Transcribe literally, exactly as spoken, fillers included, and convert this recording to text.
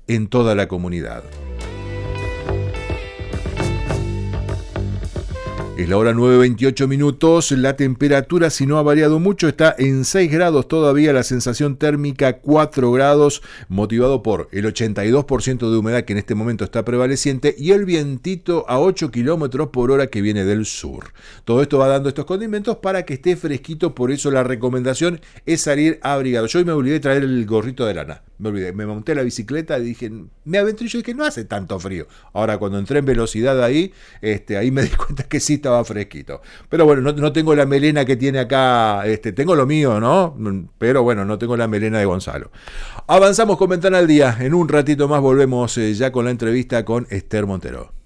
en toda la comunidad. Es la hora nueve veintiocho minutos, la temperatura, si no ha variado mucho, está en seis grados todavía, la sensación térmica cuatro grados, motivado por el ochenta y dos por ciento de humedad que en este momento está prevaleciente y el vientito a ocho kilómetros por hora que viene del sur. Todo esto va dando estos condimentos para que esté fresquito, por eso la recomendación es salir abrigado. Yo hoy me olvidé de traer el gorrito de lana, me olvidé, me monté a la bicicleta y dije, me aventuré, yo dije, no hace tanto frío. Ahora cuando entré en velocidad ahí, este, ahí me di cuenta que sí estaba fresquito. Pero bueno, no, no tengo la melena que tiene acá, este, tengo lo mío, ¿no? Pero bueno, no tengo la melena de Gonzalo. Avanzamos con Ventana al Día. En un ratito más volvemos eh, ya con la entrevista con Esther Montero.